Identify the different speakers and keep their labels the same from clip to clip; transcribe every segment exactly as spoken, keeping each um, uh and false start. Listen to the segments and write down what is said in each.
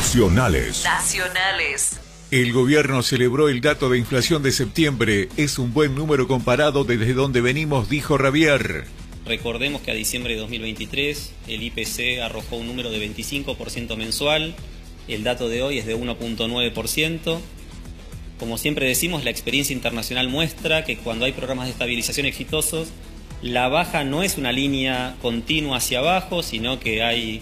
Speaker 1: Nacionales.
Speaker 2: Nacionales.
Speaker 3: El gobierno celebró el dato de inflación de septiembre. Es un buen número comparado desde donde venimos, dijo Rabier.
Speaker 4: Recordemos que a diciembre de dos mil veintitrés el I P C arrojó un número de veinticinco por ciento mensual. El dato de hoy es de uno punto nueve por ciento. Como siempre decimos, la experiencia internacional muestra que cuando hay programas de estabilización exitosos, la baja no es una línea continua hacia abajo, sino que hay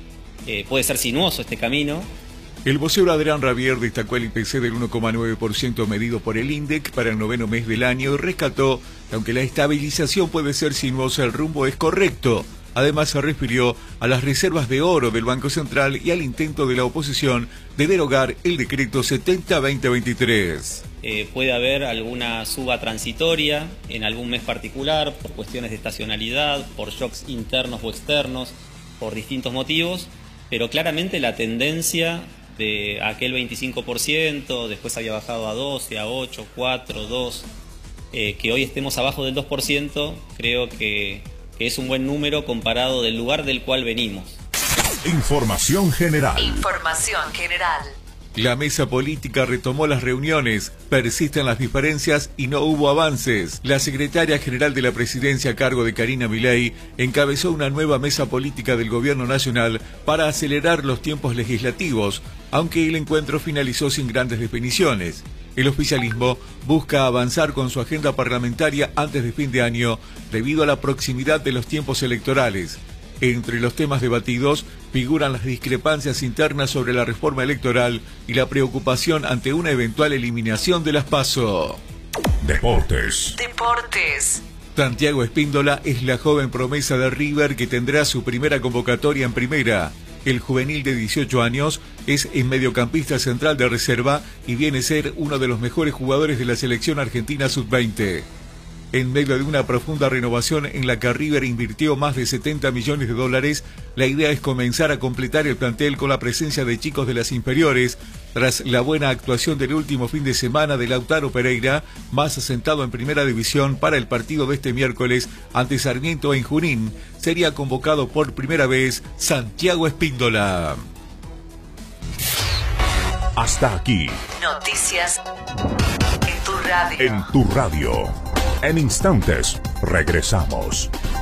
Speaker 4: eh, puede ser sinuoso este camino.
Speaker 3: El vocero Adrián Rabier destacó el I P C del uno coma nueve por ciento medido por el INDEC para el noveno mes del año y rescató que aunque la estabilización puede ser sinuosa, el rumbo es correcto. Además se refirió a las reservas de oro del Banco Central y al intento de la oposición de derogar el decreto setenta barra veinte veintitrés.
Speaker 4: Eh, puede haber alguna suba transitoria en algún mes particular por cuestiones de estacionalidad, por shocks internos o externos, por distintos motivos, pero claramente la tendencia de aquel veinticinco por ciento, después había bajado a doce, a ocho, cuatro, dos, eh, que hoy estemos abajo del dos por ciento, creo que, que es un buen número comparado del lugar del cual venimos.
Speaker 1: Información general.
Speaker 2: Información general.
Speaker 3: La mesa política retomó las reuniones, persisten las diferencias y no hubo avances. La secretaria general de la presidencia a cargo de Karina Milei encabezó una nueva mesa política del gobierno nacional para acelerar los tiempos legislativos, aunque el encuentro finalizó sin grandes definiciones. El oficialismo busca avanzar con su agenda parlamentaria antes de fin de año debido a la proximidad de los tiempos electorales. Entre los temas debatidos figuran las discrepancias internas sobre la reforma electoral y la preocupación ante una eventual eliminación de las PASO.
Speaker 1: Deportes.
Speaker 2: Deportes.
Speaker 3: Santiago Espíndola es la joven promesa de River que tendrá su primera convocatoria en primera. El juvenil de dieciocho años es el mediocampista central de reserva y viene a ser uno de los mejores jugadores de la selección argentina sub veinte. En medio de una profunda renovación en la que River invirtió más de setenta millones de dólares, la idea es comenzar a completar el plantel con la presencia de chicos de las inferiores, tras la buena actuación del último fin de semana de Lautaro Pereira, más asentado en primera división para el partido de este miércoles ante Sarmiento en Junín. Sería convocado por primera vez Santiago Espíndola.
Speaker 1: Hasta aquí.
Speaker 2: Noticias en tu radio.
Speaker 1: En tu radio. En instantes, regresamos.